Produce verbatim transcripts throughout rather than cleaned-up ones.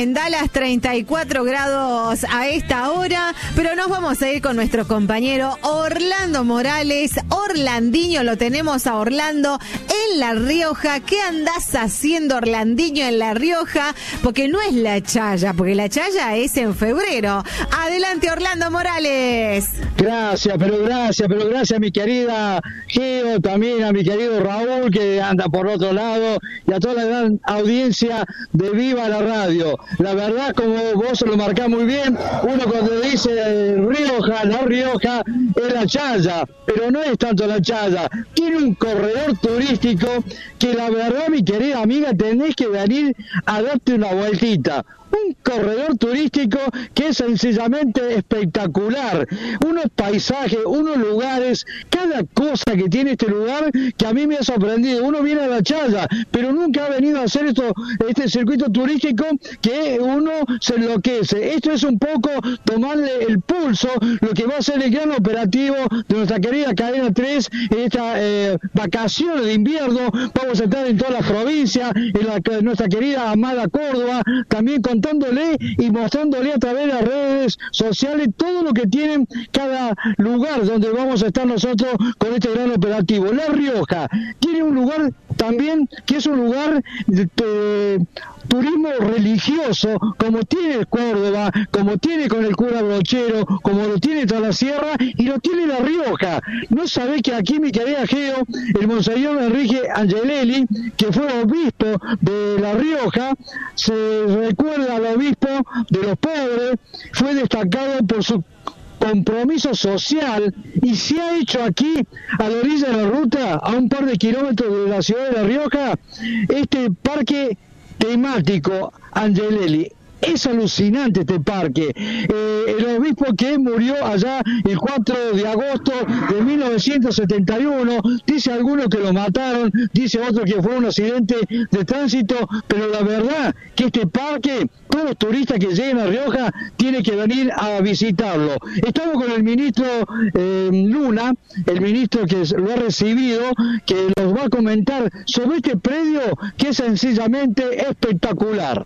En Dallas, treinta y cuatro grados a esta hora, pero nos vamos a ir con nuestro compañero Orlando Morales. Orlandinho, lo tenemos a Orlando en La Rioja. ¿Qué andás haciendo, Orlandinho, en La Rioja? Porque no es la Chaya, porque la Chaya es en febrero. Adelante, Orlando Morales. Gracias, pero gracias, pero gracias a mi querida Geo, también a mi querido Raúl, que anda por otro lado, y a toda la gran audiencia de Viva la Radio. La verdad, como vos lo marcás muy bien, uno cuando dice Rioja, la Rioja, es la Chaya, pero no es tanto la Chaya. Tiene un corredor turístico que la verdad, mi querida amiga, tenés que venir a darte una vueltita. Un corredor turístico que es sencillamente espectacular, unos paisajes, unos lugares, cada cosa que tiene este lugar que a mí me ha sorprendido. Uno viene a la Chaya, pero nunca ha venido a hacer esto, este circuito turístico que uno se enloquece. Esto es un poco tomarle el pulso, lo que va a ser el gran operativo de nuestra querida Cadena tres en esta eh, vacaciones de invierno. Vamos a estar en todas las provincias, en, la, en nuestra querida amada Córdoba, también con contándole y mostrándole a través de las redes sociales todo lo que tienen cada lugar donde vamos a estar nosotros con este gran operativo. La Rioja tiene un lugar también que es un lugar de, de turismo religioso, como tiene Córdoba, como tiene con el cura Brochero, como lo tiene toda la sierra y lo tiene La Rioja. No sabés que aquí, mi querida Geo, el monseñor Enrique Angelelli, que fue obispo de La Rioja, se recuerda al obispo de los pobres, fue destacado por su compromiso social y se ha hecho aquí, a la orilla de la ruta, a un par de kilómetros de la ciudad de La Rioja, este parque temático Angelelli. Es alucinante este parque. Eh, el obispo que murió allá el cuatro de agosto de mil novecientos setenta y uno, dice algunos que lo mataron, dice otro que fue un accidente de tránsito, pero la verdad que este parque, todos los turistas que lleguen a Rioja tienen que venir a visitarlo. Estamos con el ministro eh, Luna, el ministro que lo ha recibido, que nos va a comentar sobre este predio que es sencillamente espectacular.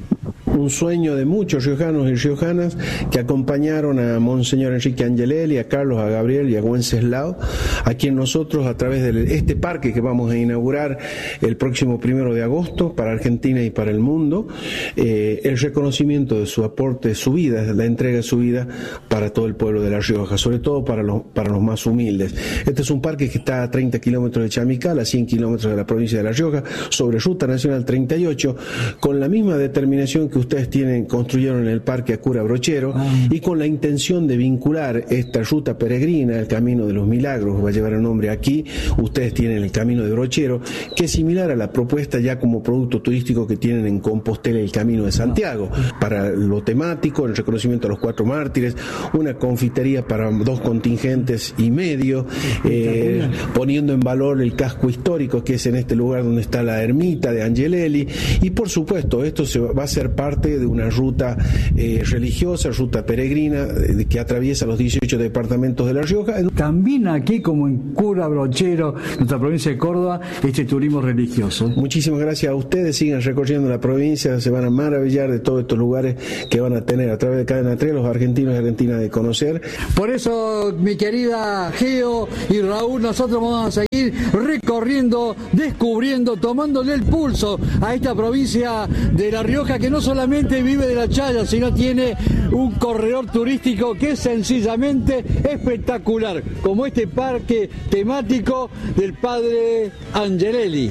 Un sueño de muchos riojanos y riojanas que acompañaron a Monseñor Enrique Angelelli, a Carlos, a Gabriel y a Wenceslao, a quien nosotros, a través de este parque que vamos a inaugurar el próximo primero de agosto para Argentina y para el mundo, eh, el reconocimiento de su aporte, su vida, la entrega de su vida para todo el pueblo de La Rioja, sobre todo para los, para los más humildes. Este es un parque que está a treinta kilómetros de Chamical, a cien kilómetros de la provincia de La Rioja, sobre Ruta Nacional treinta y ocho, con la misma determinación que ustedes tienen, construyeron en el parque a Cura Brochero, y con la intención de vincular esta ruta peregrina, el Camino de los Milagros, que va a llevar el nombre aquí. Ustedes tienen el Camino de Brochero, que es similar a la propuesta ya como producto turístico que tienen en Compostela, el Camino de Santiago, para lo temático, el reconocimiento a los cuatro mártires, una confitería para dos contingentes y medio, eh, poniendo en valor el casco histórico que es en este lugar donde está la ermita de Angelelli, y por supuesto esto se va, va a ser parte de una ruta eh, religiosa, ruta peregrina, eh, que atraviesa los dieciocho departamentos de La Rioja. Camina aquí como en Cura Brochero, nuestra provincia de Córdoba, este turismo religioso. Muchísimas gracias a ustedes, sigan recorriendo la provincia, se van a maravillar de todos estos lugares que van a tener a través de Cadena tres los argentinos y argentinas de conocer. Por eso, mi querida Geo y Raúl, nosotros vamos a seguir recorriendo, descubriendo, tomándole el pulso a esta provincia de La Rioja, que no solamente vive de la Chaya, sino tiene un corredor turístico que es sencillamente espectacular, como este parque temático del padre Angelelli.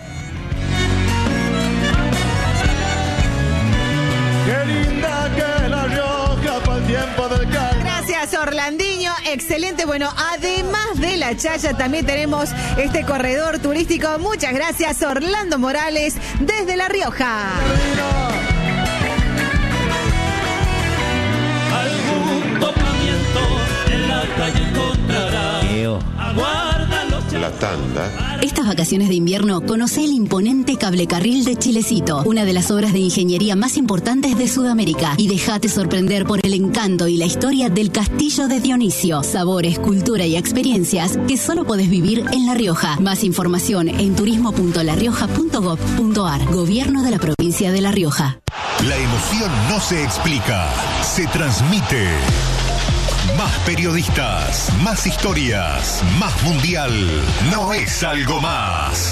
Qué linda que es La Rioja para el tiempo del calor. Gracias, Orlandinho, excelente. Bueno, además de la Chaya también tenemos este corredor turístico. Muchas gracias, Orlando Morales, desde La Rioja. Algún tocamiento en la calle encontrará. Aguarda los La tanda. Estas vacaciones de invierno conoce el imponente cablecarril de Chilecito, una de las obras de ingeniería más importantes de Sudamérica, y déjate sorprender por el encanto y la historia del Castillo de Dionisio. Sabores, cultura y experiencias que solo podés vivir en La Rioja. Más información en turismo punto la rioja punto gob punto ar. Gobierno de la provincia de La Rioja. La emoción no se explica, se transmite. Más periodistas, más historias, más mundial. No es algo más.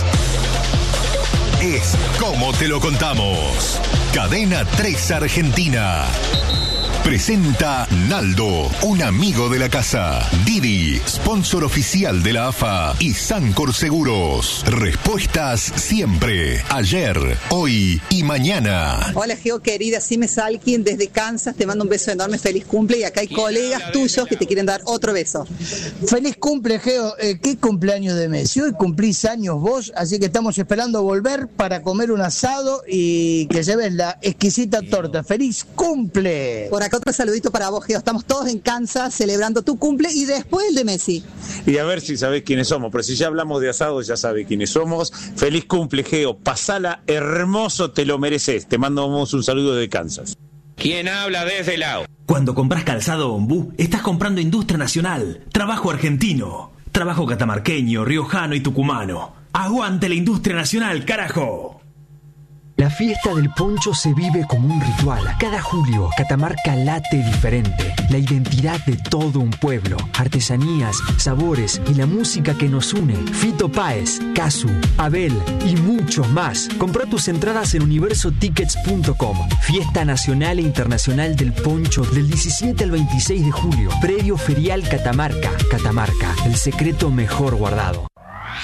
Es como te lo contamos. Cadena tres Argentina. Presenta Naldo, un amigo de la casa. Didi, sponsor oficial de la A F A. Y Sancor Seguros. Respuestas siempre. Ayer, hoy y mañana. Hola, Geo querida, Sime Salkin desde Kansas. Te mando un beso enorme, feliz cumple. Y acá hay colegas tuyos que te quieren dar otro beso. Feliz cumple, Geo. Eh, ¿Qué cumpleaños de Messi? Hoy cumplís años vos, así que estamos esperando volver para comer un asado y que lleves la exquisita torta. ¡Feliz cumple! Por acá otro saludito para vos, Geo. Estamos todos en Kansas celebrando tu cumple y después el de Messi. Y a ver si sabés quiénes somos, pero si ya hablamos de asado, ya sabés quiénes somos. Feliz cumple, Geo. Pasala hermoso, te lo mereces. Te mandamos un saludo de Kansas. ¿Quién habla desde Lao? Cuando compras calzado Ombú, estás comprando industria nacional, trabajo argentino, trabajo catamarqueño, riojano y tucumano. ¡Aguante la industria nacional, carajo! La fiesta del poncho se vive como un ritual. Cada julio, Catamarca late diferente. La identidad de todo un pueblo. Artesanías, sabores y la música que nos une. Fito Páez, Casu, Abel y muchos más. Compra tus entradas en universo tickets punto com. Fiesta Nacional e Internacional del Poncho del diecisiete al veintiséis de julio. Predio Ferial Catamarca. Catamarca, el secreto mejor guardado.